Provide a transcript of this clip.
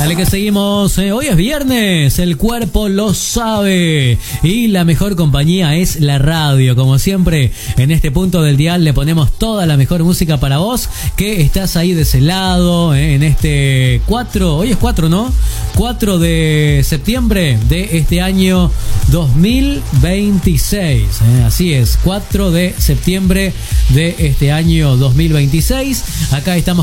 Dale que seguimos. Hoy es viernes, el cuerpo lo sabe. Y la mejor compañía es la radio. Como siempre, en este punto del dial le ponemos toda la mejor música para vos, que estás ahí de ese lado, en este 4, hoy es 4, ¿no? 4 de septiembre de este año 2026. Así es, 4 de septiembre de este año 2026. Acá estamos